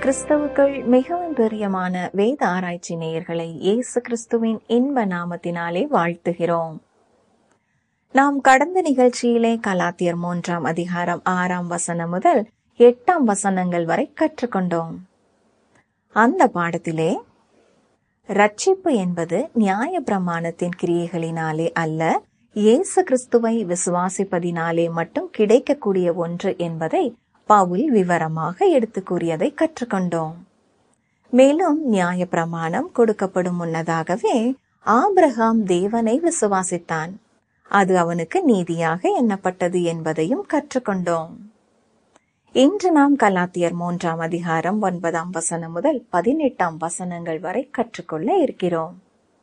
கிறிஸ்தவுக்குள் மிகவும் பிரியமான வேத ஆராய்ச்சி நேயர்களை இயேசு கிறிஸ்துவின் இன்ப நாமத்தினாலே வாழ்த்துகிறோம். நாம் கடந்த நிகழ்ச்சியிலே கலாத்தியர் 3 அதிகாரம் 6 முதல் 8 வரை கற்றுக்கொண்டோம். அந்த பாடத்திலே ரட்சிப்பு என்பது நியாய பிரமாணத்தின் கிரியைகளினாலே அல்ல, இயேசு கிறிஸ்துவை விசுவாசிப்பதினாலே மட்டும் கிடைக்கக்கூடிய ஒன்று என்பதை பவுல் விவரமாக எடுத்து கூறியதை கற்றுக்கொண்டோம். மேலும் நியாய பிரமாணம் கொடுக்கப்படும் முன்னதாகவே ஆபிரகாம் தேவனை விசுவாசித்தான், அது அவனுக்கு நீதியாக எண்ணப்பட்டது என்பதையும் கற்றுக்கொண்டோம். இன்று நாம் கலாத்தியர் 3 அதிகாரம் 9 முதல் 18 வரை கற்றுக்கொள்ள இருக்கிறோம்.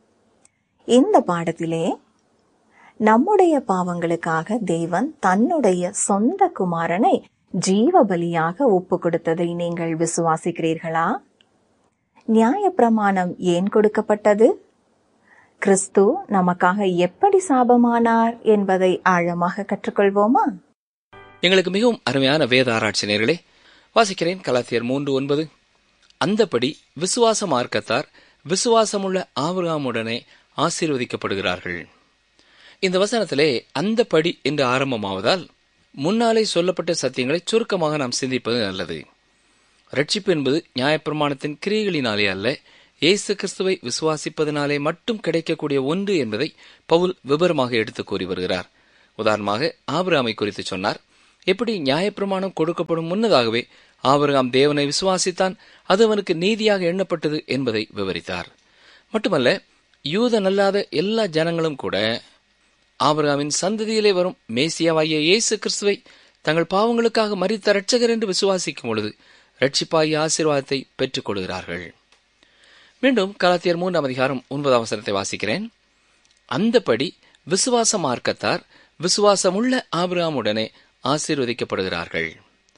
இந்த பாடத்திலே நம்முடைய பாவங்களுக்காக தேவன் தன்னுடைய சொந்த குமாரனை ஜீவ பலியாக ஒப்பு கொடுத்ததை நீங்கள் விசுவாசிக்கிறீர்களா? நியாய பிரமாணம் ஏன் கொடுக்கப்பட்டது? கிறிஸ்து நமக்காக எப்படி சாபமானார் என்பதை ஆழமாக கற்றுக்கொள்வோமா? எங்களுக்கு மிகவும் அருமையான வேத ஆராய்ச்சி நேயர்களே, வாசிக்கிறேன் கலாத்தியர் 3:9. அந்தபடி விசுவாச மார்க்கத்தார் விசுவாசமுள்ள ஆபிரகாமுடனே ஆசீர்வதிக்கப்படுகிறார்கள். இந்த வசனத்திலே அந்தபடி என்று ஆரம்பமாவதால் முன்னாலே சொல்லப்பட்ட சத்தியங்களை சுருக்கமாக நாம் சிந்திப்பது நல்லது. ரட்சிப்பு என்பது நியாயப்பிரமாணத்தின் கிரியைகளினாலே அல்ல, இயேசு கிறிஸ்துவை விசுவாசிப்பதனாலே மட்டும் கிடைக்கக்கூடிய ஒன்று என்பதை பவுல் விபரமாக எடுத்து கூறி வருகிறார். உதாரணமாக ஆபிரகாமை குறித்து சொன்னார். எப்படி நியாயப்பிரமாணம் கொடுக்கப்படும் முன்னதாகவே ஆபிரகாம் தேவனை விசுவாசித்தான், அது அவனுக்கு நீதியாக எண்ணப்பட்டது என்பதை விவரித்தார். மட்டுமல்ல, யூதனல்லாத எல்லா ஜனங்களும் கூட ஆபிரகாமின் சந்ததியிலே வரும் மேசியாவாகிய இயேசு கிறிஸ்துவை தங்கள் பாவங்களுக்காக மரித்த இரட்சகர் என்று விசுவாசிக்கும் பொழுது இரட்சிப்பாகிய ஆசீர்வாதத்தை பெற்றுக் கொள்கிறார்கள். மீண்டும் கலாத்தியர் 3 அதிகாரம் 9 வாசிக்கிறேன். அந்தபடி விசுவாச மார்க்கத்தார் விசுவாசமுள்ள ஆபிரகாமுடனே ஆசீர்வதிக்கப்படுகிறார்கள்.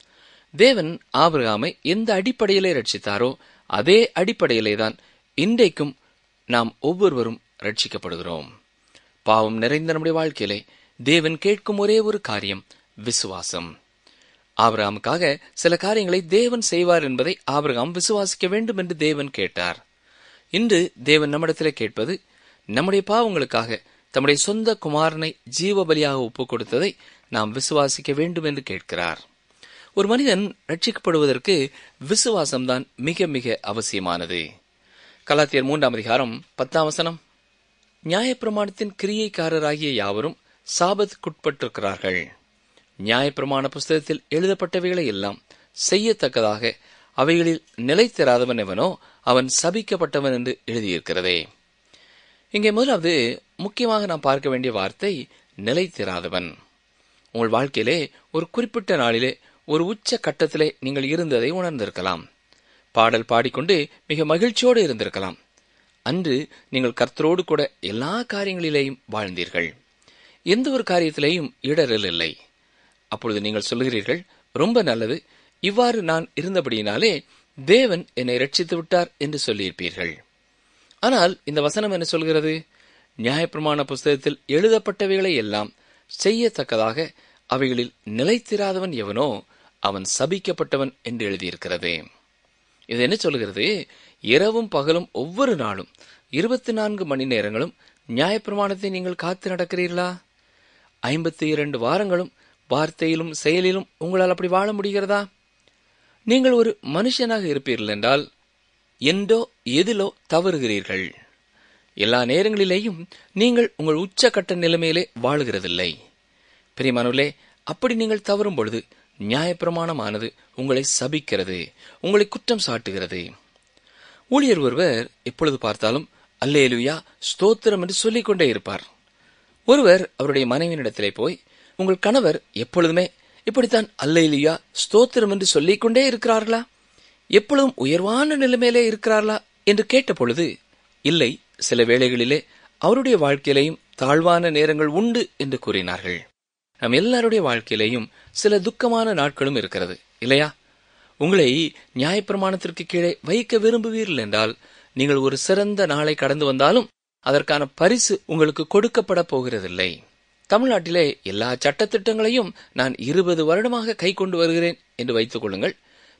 தேவன் ஆபிரகாமை எந்த அடிப்படையிலே ரட்சித்தாரோ அதே அடிப்படையிலேதான் இன்றைக்கும் நாம் ஒவ்வொருவரும் ரட்சிக்கப்படுகிறோம். பாவம் நிறைந்த நம்முடைய வாழ்க்கையிலே தேவன் கேட்கும் ஒரே ஒரு காரியம் விசுவாசம். ஆபிரகாமுக்காக சில காரியங்களை தேவன் செய்வார் என்பதை ஆபிரகாம் விசுவாசிக்க வேண்டும் என்று தேவன் கேட்டார். இன்று தேவன் நம்மிடத்திலே கேட்பது, நம்முடைய பாவங்களுக்காக தம்முடைய சொந்த குமாரனை ஜீவ பலியாக ஒப்புக் கொடுத்ததை நாம் விசுவாசிக்க வேண்டும் என்று கேட்கிறார். ஒரு மனிதன் ரட்சிக்கப்படுவதற்கு விசுவாசம்தான் மிக மிக அவசியமானது. கலாத்தியர் 3 அதிகாரம் 10 நியாயப்பிரமாணத்தின் கிரியைக்காரராகிய யாவரும் சாபத்துக்குட்பட்டிருக்கிறார்கள். நியாயப்பிரமாண புஸ்தகத்தில் எழுதப்பட்டவைகளை எல்லாம் செய்யத்தக்கதாக அவைகளில் நிலைத்திராதவன் எவனோ அவன் சபிக்கப்பட்டவன் என்று எழுதியிருக்கிறதே. இங்கே முதலாவது முக்கியமாக நாம் பார்க்க வேண்டிய வார்த்தை நிலைத்திராதவன். உங்கள் வாழ்க்கையிலே ஒரு குறிப்பிட்ட நாளிலே ஒரு உச்ச கட்டத்திலே நீங்கள் இருந்ததை உணர்ந்திருக்கலாம். பாடல் பாடிக்கொண்டு மிக மகிழ்ச்சியோடு இருந்திருக்கலாம். அன்று நீங்கள் கர்த்தரோடு கூட எல்லா காரியங்களிலேயும் வாழ்ந்தீர்கள். எந்த ஒரு காரியத்திலேயும் இடரல் இல்லை. அப்பொழுது நீங்கள் சொல்லுகிறீர்கள், ரொம்ப நல்லது, இவ்வாறு நான் இருந்தபடியினாலே தேவன் என்னை ரட்சித்து விட்டார் என்று சொல்லியிருப்பீர்கள். ஆனால் இந்த வசனம் என்ன சொல்கிறது? நியாயப்பிரமாண புஸ்தகத்தில் எழுதப்பட்டவைகளை எல்லாம் செய்யத்தக்கதாக அவைகளில் நிலைத்திராதவன் எவனோ அவன் சபிக்கப்பட்டவன் என்று எழுதியிருக்கிறது. இது என்ன சொல்கிறது? இரவும் பகலும் ஒவ்வொரு நாளும் 24 மணி நேரங்களும் நியாயப்பிரமாணத்தை நீங்கள் காத்து நடக்கிறீர்களா? 52 வாரங்களும் வார்த்தையிலும் செயலிலும் உங்களால் அப்படி வாழ முடிகிறதா? நீங்கள் ஒரு மனுஷனாக இருப்பீர்கள் என்றால் எந்தோ எதிலோ தவறுகிறீர்கள். எல்லா நேரங்களிலேயும் நீங்கள் உங்கள் உச்சக்கட்ட நிலைமையிலே வாழுகிறதில்லை. பிரியமானவர்களே, அப்படி நீங்கள் தவறும் பொழுது நியாயப்பிரமாணமானது உங்களை சபிக்கிறது, உங்களை குற்றம் சாட்டுகிறது. ஊழியர் ஒருவர் எப்பொழுது பார்த்தாலும் அல்லேலூயா ஸ்தோத்திரம் என்று சொல்லிக் கொண்டே இருப்பார். ஒருவர் அவருடைய மனைவியிடத்திலே போய், உங்கள் கணவர் எப்பொழுதுமே இப்படித்தான் அல்லேலூயா ஸ்தோத்திரம் என்று சொல்லிக் கொண்டே இருக்கிறார்களா? எப்பொழுதும் உயர்வான நிலைமையிலே இருக்கிறார்களா என்று கேட்ட பொழுது, இல்லை, சில வேளைகளிலே அவருடைய வாழ்க்கையிலேயும் தாழ்வான நேரங்கள் உண்டு என்று கூறினார்கள். நம் எல்லாருடைய வாழ்க்கையிலேயும் சில துக்கமான நாட்களும் இருக்கிறது, இல்லையா? உங்களை நியாயப்பிரமாணத்திற்கு கீழே வைக்க விரும்புவீர்கள் என்றால் நீங்கள் ஒரு சிறந்த நாளை கடந்து வந்தாலும் அதற்கான பரிசு உங்களுக்கு கொடுக்கப்பட போகிறதில்லை. தமிழ்நாட்டிலே எல்லா சட்டத்திட்டங்களையும் நான் 20 வருடமாக கை கொண்டு வருகிறேன் என்று வைத்துக் கொள்ளுங்கள்.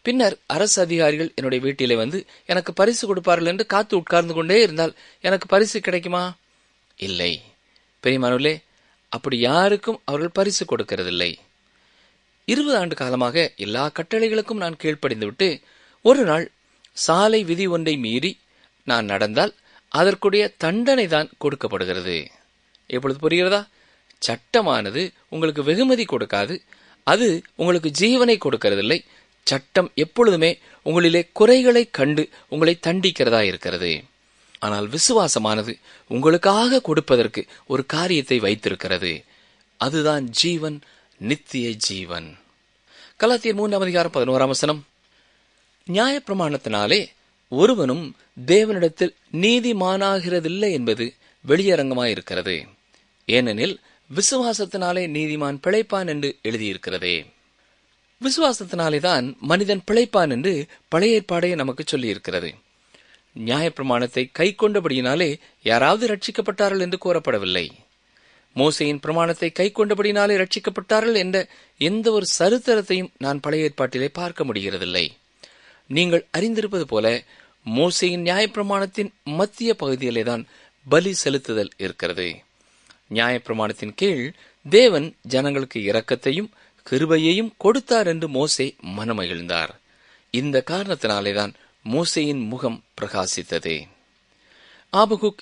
பின்னர் அரசு அதிகாரிகள் என்னுடைய வீட்டிலே வந்து எனக்கு பரிசு கொடுப்பார்கள் என்று காத்து உட்கார்ந்து கொண்டே இருந்தால் எனக்கு பரிசு கிடைக்குமா? இல்லை. பெரியமானவர்களே, அப்படி யாருக்கும் அவர்கள் பரிசு கொடுக்கிறதில்லை. 20 ஆண்டு காலமாக எல்லா கட்டளைகளுக்கும் நான் கீழ்ப்படிந்துவிட்டு ஒரு நாள் சாலை விதி ஒன்றை மீறி நான் நடந்தால் அதற்குடைய தண்டனை தான் கொடுக்கப்படுகிறது. எப்பொழுது புரிகிறதா? சட்டமானது உங்களுக்கு வெகுமதி கொடுக்காது, அது உங்களுக்கு ஜீவனை கொடுக்கிறதில்லை. சட்டம் எப்பொழுதுமே உங்களிலே குறைகளை கண்டு உங்களை தண்டிக்கிறதா இருக்கிறது. ஆனால் விசுவாசமானது உங்களுக்காக கொடுப்பதற்கு ஒரு காரியத்தை வைத்திருக்கிறது. அதுதான் ஜீவன், நித்திய ஜீவன். கலாத்தியர் 3:11 நியாயப்பிரமாணத்தினாலே ஒருவனும் தேவனிடத்தில் நீதிமானாகிறதில்லை என்பது வெளியரங்கமாயிருக்கிறது. ஏனெனில் விசுவாசத்தினாலே நீதிமான் பிழைப்பான் என்று எழுதியிருக்கிறதே. விசுவாசத்தினாலேதான் மனிதன் பிழைப்பான் என்று பழைய ஏற்பாடே நமக்கு சொல்லியிருக்கிறது. நியாயப்பிரமாணத்தை கை கொண்டபடியினாலே யாராவது ரட்சிக்கப்பட்டார்கள் என்று கூறப்படவில்லை. மோசேயின் பிரமாணத்தை கை கொண்டபடினாலே ரட்சிக்கப்பட்டார்கள் என்ற எந்த ஒரு சரித்திரத்தையும் நான் பழைய ஏற்பாட்டிலே பார்க்க முடிகிறதில்லை. நீங்கள் அறிந்திருப்பது போல மோசேயின் நியாயப்பிரமாணத்தின் மத்திய பகுதியிலேதான் பலி செலுத்துதல் இருக்கிறது. நியாயப்பிரமாணத்தின் கீழ் தேவன் ஜனங்களுக்கு இரக்கத்தையும் கிருபையையும் கொடுத்தார் என்று மோசே மனமகிழ்ந்தார். இந்த காரணத்தினாலேதான் மோசேயின் முகம் பிரகாசித்தது. ஆபகுக்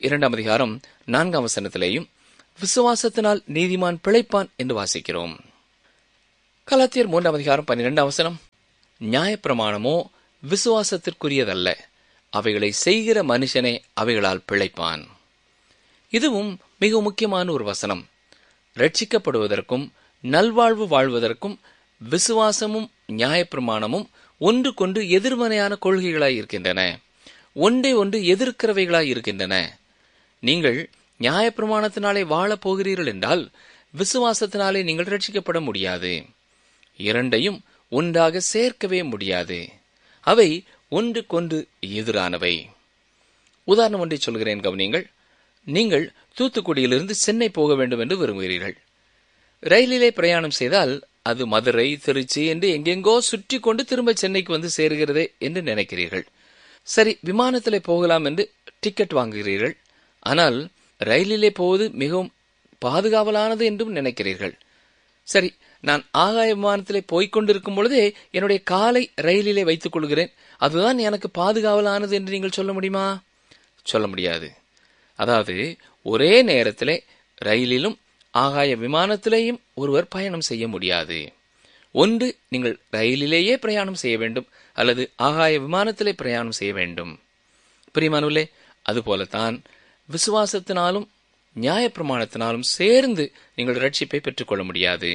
2:4 விசுவாசத்தினால் நீதிமான் பிழைப்பான் என்று வாசிக்கிறோம். கலாத்தியர் 3:12 நியாயப்பிரமாணமோ விசுவாசத்திற்குரியதல்ல, அவைகளை செய்கிற மனுஷனே அவைகளால் பிழைப்பான். இதுவும் மிக முக்கியமான ஒரு வசனம். ரட்சிக்கப்படுவதற்கும் நல்வாழ்வு வாழ்வதற்கும் விசுவாசமும் நியாயப்பிரமாணமும் ஒன்றுக்கொன்று எதிர்மறையான கொள்கைகளாய் இருக்கின்றன. ஒன்றை ஒன்று எதிர்க்கிறவைகளாய் இருக்கின்றன. நீங்கள் நியாயப்பிரமாணத்தினாலே வாழப் போகிறீர்கள் என்றால் விசுவாசத்தினாலே நீங்கள் ரட்சிக்கப்பட முடியாது. இரண்டையும் ஒன்றாக சேர்க்கவே முடியாது. அவை ஒன்றுக்கொன்று எதிரானவை. உதாரணம் ஒன்றை சொல்கிறேன், கவனியுங்கள். நீங்கள் தூத்துக்குடியிலிருந்து சென்னை போக வேண்டும் என்று விரும்புகிறீர்கள். ரயிலிலே பிரயாணம் செய்தால் அது மதுரை, திருச்சி என்று எங்கெங்கோ சுற்றி கொண்டு திரும்ப சென்னைக்கு வந்து சேருகிறதே என்று நினைக்கிறீர்கள். சரி, விமானத்திலே போகலாம் என்று டிக்கெட் வாங்குகிறீர்கள். ஆனால் ரயிலிலே போவது மிகவும் பாதுகாவலானது என்றும் நினைக்கிறீர்கள். சரி, நான் ஆகாய விமானத்திலே போய்கொண்டிருக்கும் பொழுதே என்னுடைய காலை ரயிலிலே வைத்துக் கொள்கிறேன், அதுதான் எனக்கு பாதுகாவலானது என்று நீங்கள் சொல்ல முடியுமா? சொல்ல முடியாது. அதாவது ஒரே நேரத்திலே ரயிலிலும் ஆகாய விமானத்திலேயும் ஒருவர் பயணம் செய்ய முடியாது. ஒன்று நீங்கள் ரயிலிலேயே பிரயாணம் செய்ய வேண்டும், அல்லது ஆகாய விமானத்திலே பிரயாணம் செய்ய வேண்டும். பிரியமானவர்களே, அதுபோலத்தான் விசுவாசத்தினாலும் நியாயப்பிரமாணத்தினாலும் சேர்ந்து நீங்கள் ரட்சிப்பை பெற்றுக்கொள்ள முடியாது.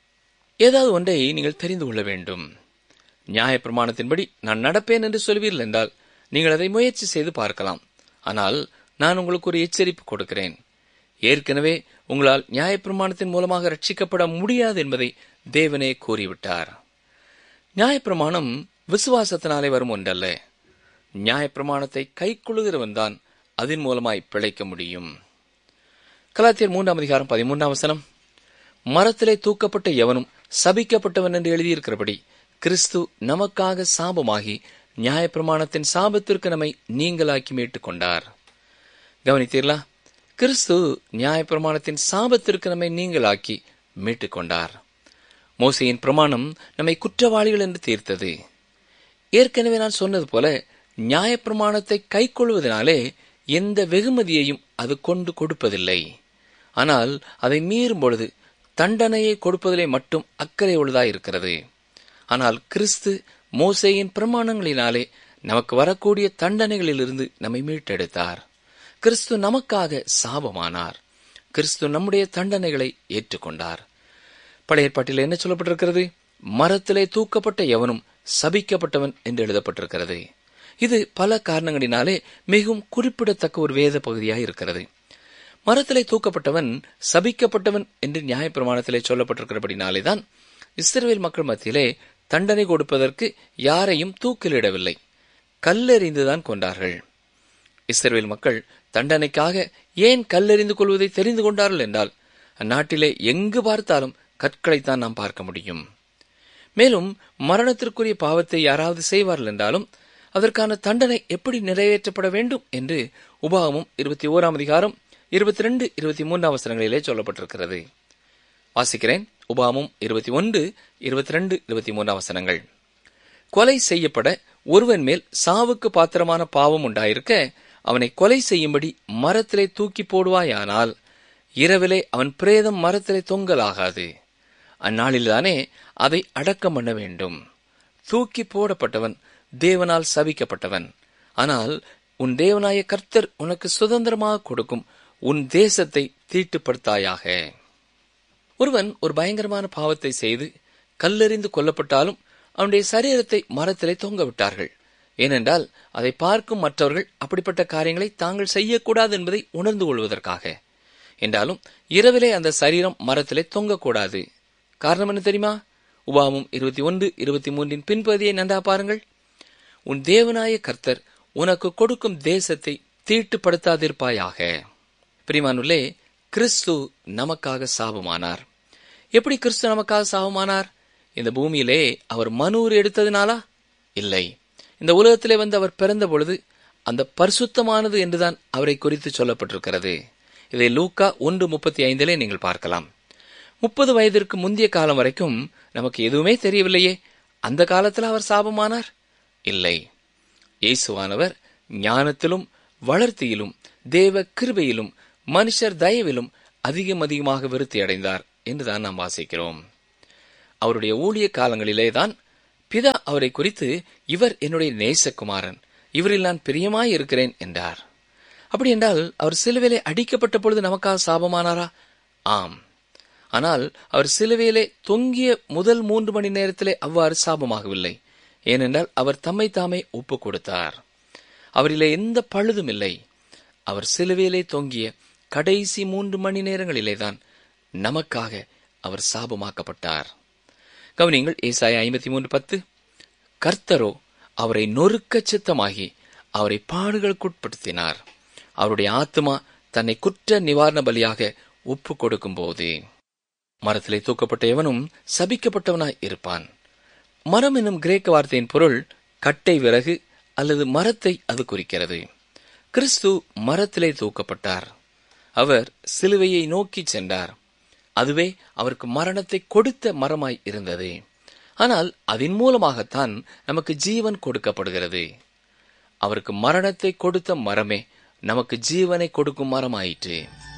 ஏதாவது ஒன்றை நீங்கள் தெரிந்து கொள்ள வேண்டும். நியாயப்பிரமாணத்தின்படி நான் நடப்பேன் என்று சொல்வீர்கள் என்றால் நீங்கள் அதை முயற்சி செய்து பார்க்கலாம். ஆனால் நான் உங்களுக்கு ஒரு எச்சரிப்பு கொடுக்கிறேன். ஏற்கனவே உங்களால் நியாயப்பிரமாணத்தின் மூலமாக ரட்சிக்கப்பட முடியாது என்பதை தேவனே கூறிவிட்டார். நியாயப்பிரமாணம் விசுவாசத்தினாலே வரும் ஒன்றல்ல. நியாயப்பிரமாணத்தை கைக்கொள்ளுகிறவன் தான் அதன் மூலமாய் பிழைக்க முடியும். கலாத்தியர் 3:13 மரத்திலே தூக்கப்பட்ட எவனும் சபிக்கப்பட்டவன் என்று எழுதியிருக்கிறபடி கிறிஸ்து நமக்காக சாபமாகி நியாயப்பிரமாணத்தின் சாபத்திற்கு நம்மை நீங்களாக்கி மீட்டுக் கொண்டார். கவனித்தீர்களா? கிறிஸ்து நியாயப்பிரமாணத்தின் சாபத்திற்கு நம்மை நீங்களாக்கி மீட்டுக் கொண்டார். மோசேயின் பிரமாணம் நம்மை குற்றவாளிகள் என்று தீர்த்தது. ஏற்கனவே நான் சொன்னது போல நியாயப்பிரமாணத்தை கைக்கொள்வதனாலே எந்த வெகுமதியையும் அது கொண்டு கொடுப்பதில்லை. ஆனால் அதை மீறும் பொழுது தண்டனையை கொடுப்பதிலே மட்டும் அக்கறை உள்ளதாயிருக்கிறது. ஆனால் கிறிஸ்து மோசேயின் பிரமாணங்களினாலே நமக்கு வரக்கூடிய தண்டனைகளிலிருந்து நம்மை மீட்டெடுத்தார். கிறிஸ்து நமக்காக சாபமானார். கிறிஸ்து நம்முடைய தண்டனைகளை ஏற்றுக்கொண்டார். பழைய ஏற்பாட்டில் என்ன சொல்லப்பட்டிருக்கிறது? மரத்திலே தூக்கப்பட்ட எவனும் சபிக்கப்பட்டவன் என்று எழுதப்பட்டிருக்கிறது. இது பல காரணங்களினாலே மிகவும் குறிப்பிடத்தக்க ஒரு வேத பகுதியாக இருக்கிறது. மரத்திலே தூக்கப்பட்டவன் சபிக்கப்பட்டவன் என்று நியாயப்பிரமாணத்திலே சொல்லப்பட்டிருக்கிறபடினாலேதான் இஸ்ரவேல் மக்கள் மத்தியிலே தண்டனை கொடுப்பதற்கு யாரையும் தூக்கிலிடவில்லை, கல்லெறிந்துதான் கொண்டார்கள். இஸ்ரவேல் மக்கள் தண்டனைக்காக ஏன் கல்லெறிந்து கொள்வதை தெரிந்து கொண்டார்கள் என்றால், அந்நாட்டிலே எங்கு பார்த்தாலும் கற்களைத்தான் நாம் பார்க்க முடியும். மேலும் மரணத்திற்குரிய பாவத்தை யாராவது செய்வார்கள் என்றாலும் அதற்கான தண்டனை எப்படி நிறைவேற்றப்பட வேண்டும் என்று உபாகமம் 21 அதிகாரம் 22, 23 வசனங்களிலே சொல்லப்பட்டிருக்கிறது. வாசிக்கிறேன். உபாகமம் 21, 22, 23 வசனங்கள். கொலை செய்யப்பட ஒருவன் மேல் சாவுக்கு பாத்திரமான பாவம் உண்டாயிருக்க அவனை கொலை செய்யும்படி மரத்திலே தூக்கி போடுவாயானால் இரவிலே அவன் பிரேதம் மரத்திலே தொங்கலாகாது. அந்நாளில்தானே அதை அடக்கம் பண்ண வேண்டும். தூக்கி போடப்பட்டவன் தேவனால் சபிக்கப்பட்டவன். ஆனால் உன் தேவனாய கர்த்தர் உனக்கு சுதந்திரமாக கொடுக்கும் உன் தேசத்தை தீட்டுப்படுத்தாயாக. ஒருவன் ஒரு பயங்கரமான பாவத்தை செய்து கல்லெறிந்து கொல்லப்பட்டாலும் அவனுடைய சரீரத்தை மரத்திலே தொங்க விட்டார்கள். ஏனென்றால் அதை பார்க்கும் மற்றவர்கள் அப்படிப்பட்ட காரியங்களை தாங்கள் செய்யக்கூடாது என்பதை உணர்ந்து கொள்வதற்காக. என்றாலும் இரவிலே அந்த சரீரம் மரத்திலே தொங்கக்கூடாது. காரணம் என்ன தெரியுமா? உபாகமம் 21, 23 பின்பகுதியை நன்றா பாருங்கள். உன் தேவனாய கர்த்தர் உனக்கு கொடுக்கும் தேசத்தை தீட்டுப்படுத்தாதிருப்பாயாக. பிரியமானவர்களே, கிறிஸ்து நமக்காக சாபமானார். எப்படி கிறிஸ்து நமக்காக சாபமானார்? இந்த பூமியிலே அவர் மனூர் எடுத்ததினாலா? இல்லை. இந்த உலகத்திலே வந்து அவர் பிறந்த பொழுது அந்த பரிசுத்தமானது என்றுதான் அவரை குறித்து சொல்லப்பட்டிருக்கிறது. இதை லூக்கா 1:35 நீங்கள் பார்க்கலாம். 30 வயதிற்கு முந்தைய காலம் வரைக்கும் நமக்கு எதுவுமே தெரியவில்லையே. அந்த காலத்தில் அவர் சாபமானார்? இல்லை. இயேசுவானவர் ஞானத்திலும் வளர்த்தியிலும் தேவ கிருபையிலும் மனுஷர் தயவிலும் அதிகமாக விருத்தி அடைந்தார் என்றுதான் நாம் வாசிக்கிறோம். அவருடைய ஊழிய காலங்களிலேதான் பிதா அவரை குறித்து இவர் என்னுடைய நேசகுமாரன், இவரில் நான் பிரியமாய் இருக்கிறேன் என்றார். அப்படி என்றால் அவர் சிலுவையிலே அடிக்கப்பட்ட பொழுது நமக்காக சாபமானாரா? ஆம். ஆனால் அவர் சிலுவையிலே தொங்கிய முதல் 3 மணி நேரத்திலே அவ்வாறு சாபமாகவில்லை. ஏனென்றால் அவர் தம்மை தாமே ஒப்பு கொடுத்தார். அவரிலே எந்த பழுதும் இல்லை. அவர் சிலுவையிலே தொங்கிய கடைசி 3 மணி நேரங்களிலேதான் நமக்காக அவர் சாபமாக்கப்பட்டார். கவனிங்கள், ஏசாயா 53:10. கர்த்தரோ அவரை நொறுக்க சித்தமாகி அவரை பாடுகளுக்குட்படுத்தினார். அவருடைய ஆத்துமா தன்னை குற்ற நிவாரண பலியாக ஒப்பு கொடுக்கும் போது. மரத்திலே தூக்கப்பட்ட எவனும் சபிக்கப்பட்டவனாய் இருப்பான். மரம் என்னும் கிரேக்க வார்த்தையின் பொருள் கட்டை விறகு அல்லது மரத்தை அது குறிக்கிறது. கிறிஸ்து மரத்திலே தூக்கப்பட்டார். அவர் சிலுவையை நோக்கி சென்றார். அதுவே அவருக்கு மரணத்தை கொடுத்த மரமாய் இருந்தது. ஆனால் அதன் மூலமாகத்தான் நமக்கு ஜீவன் கொடுக்கப்படுகிறது. அவருக்கு மரணத்தை கொடுத்த மரமே நமக்கு ஜீவனை கொடுக்கும் மரமாயிற்று.